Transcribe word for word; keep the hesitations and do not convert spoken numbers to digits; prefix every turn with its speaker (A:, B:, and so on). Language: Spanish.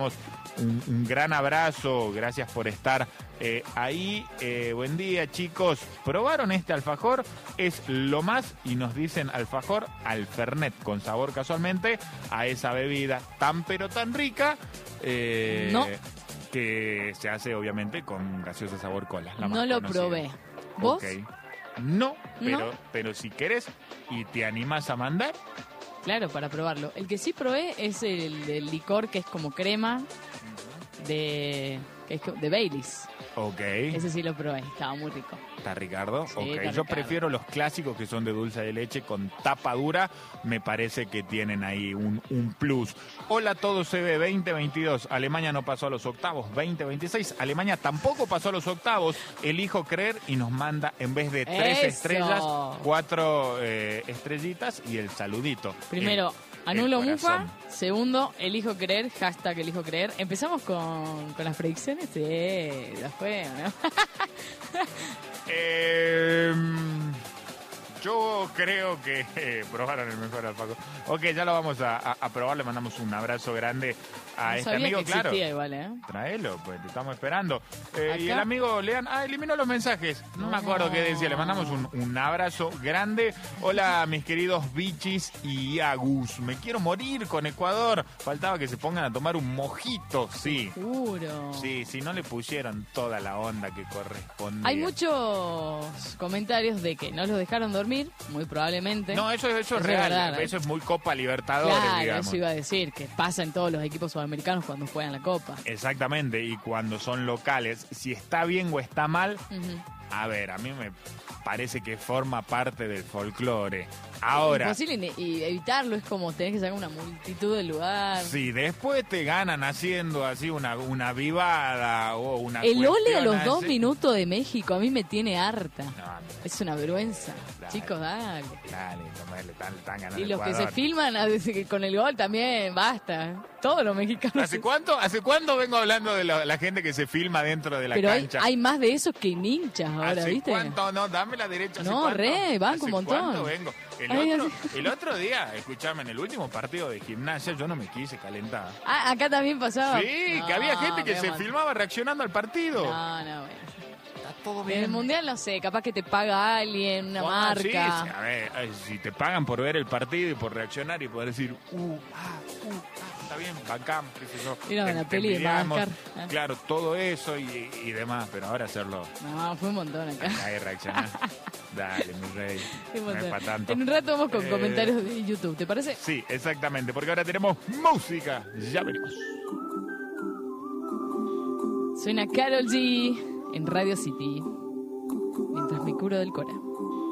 A: mandamos un, un gran abrazo, gracias por estar eh, ahí. Eh, buen día, chicos. ¿Probaron este alfajor? Es lo más, y nos dicen alfajor al Fernet, con sabor casualmente a esa bebida tan pero tan rica, eh,
B: no.
A: que se hace obviamente con gaseosa sabor cola. La
B: no
A: más
B: lo
A: conocida.
B: probé. ¿Vos?
A: Okay. No, pero,
B: ¿No?
A: pero si querés y te animás a mandar.
B: Claro, para probarlo. El que sí probé es el, el licor que es como crema de, que es co- de Baileys.
A: Ok.
B: Ese sí lo probé, estaba muy rico.
A: ¿Está Ricardo?
B: Sí,
A: ok.
B: está
A: Yo
B: Ricardo.
A: prefiero los clásicos que son de dulce de leche con tapa dura. Me parece que tienen ahí un, un plus. Hola, todo se ve veinte veintidós. Alemania no pasó a los octavos. veinte veintiséis. Alemania tampoco pasó a los octavos. Elijo creer y nos manda en vez de tres
B: ¡Eso!
A: estrellas, cuatro eh, estrellitas y el saludito.
B: Primero,
A: El-
B: anulo
A: el
B: mufa.
A: corazón.
B: Segundo, elijo creer. Hashtag elijo creer. Empezamos con, con las predicciones. Sí, ya fue, ¿no?
A: Eh, yo creo que eh, probaron el mejor alfajor. Ok, ya lo vamos a, a- a probar. Le mandamos un abrazo grande a
B: No
A: este
B: sabía
A: amigo,
B: que
A: claro.
B: existía igual, ¿eh?
A: Traelo, pues te estamos esperando. Eh, y
B: Acá.
A: el amigo Lean, ah, eliminó los mensajes. No, me acuerdo qué decía. Le mandamos un, un abrazo grande. Hola, mis queridos bichis y Agus. Me quiero morir con Ecuador. Faltaba que se pongan a tomar un mojito, sí.
B: Seguro.
A: Sí, si no le pusieron toda la onda que correspondía.
B: Hay muchos comentarios de que no los dejaron dormir, muy probablemente.
A: No, eso, eso es
B: Es
A: real.
B: verdad.
A: Eso es muy Copa Libertadores,
B: Claro,
A: digamos.
B: eso iba a decir, que pasa en todos los equipos sudamericanos cuando juegan la Copa.
A: Exactamente, y cuando son locales, si está bien o está mal,
B: Ujú.
A: a ver, a mí me parece que forma parte del folclore. Ahora,
B: Imposible ne- y evitarlo, es como tenés que sacar una multitud del lugar.
A: si después te ganan haciendo así una, una vivada o una
B: El ole a
A: cuestión
B: los
A: así-
B: dos minutos de México a mí me tiene harta.
A: No, no,
B: Es una vergüenza.
A: Dale.
B: Chicos, dale.
A: dale, no me- le están, le están ganando
B: Y los que se
A: Ecuador.
B: filman a veces que con el gol también, basta. Todos los mexicanos.
A: ¿Hace cuánto, ¿Hace cuánto vengo hablando de la, la gente que se filma dentro de la
B: Pero hay,
A: cancha?
B: hay más de esos que hinchas ahora,
A: ¿Hace
B: ¿viste?
A: cuánto? No, dame la derecha. ¿Hace
B: No,
A: cuánto?
B: re, banco
A: ¿Hace
B: un montón.
A: cuánto vengo? El,
B: Ay,
A: otro,
B: así-
A: el otro día, escuchame, en el último partido de gimnasia yo no me quise calentar.
B: Ah, acá también pasaba.
A: Sí,
B: No,
A: que había gente que
B: me
A: se
B: aguanto.
A: filmaba reaccionando al partido.
B: No, no, bueno.
A: Está todo
B: En el mundial no sé, capaz que te paga alguien, una
A: Bueno,
B: marca.
A: sí, sí, a ver, eh, si te pagan por ver el partido y por reaccionar y poder decir, uh, ah, uh, ah, está bien, bancamos, qué sé yo.
B: Era una
A: Te- te
B: peli de
A: envidiamos,
B: Madagascar.
A: claro, todo eso y, y demás, pero ahora hacerlo,
B: No, fue un montón acá.
A: ahí reaccionar. Dale, mi rey,
B: Fue un
A: no es
B: montón.
A: para tanto.
B: En un rato vamos con
A: Eh,
B: comentarios de YouTube, ¿te parece?
A: Sí, exactamente, porque ahora tenemos música. Ya venimos.
B: Suena Karol G en Radio City. Mientras me curo del Cora.